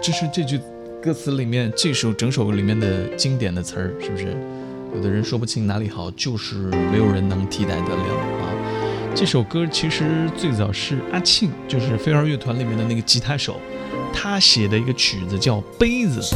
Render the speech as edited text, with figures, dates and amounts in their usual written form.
这是这句歌词里面整首里面的经典的词儿，是不是？有的人说不清哪里好，就是没有人能替代得了啊。这首歌其实最早是阿庆，就是飞儿乐团里面的那个吉他手，他写的一个曲子叫《杯子》。